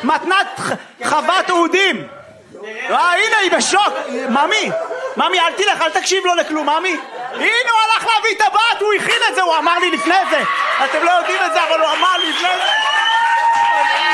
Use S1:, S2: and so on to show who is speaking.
S1: מתנת חוות אודים. הנה היא בשוק. ממי אל תלך, אל תקשיב לו לכלום. ממי, הנה הוא הלך להביא את הבת, הוא הכין את זה, הוא אמר לי לפני זה. אתם לא יודעים את זה אבל הוא אמר לי לפני זה.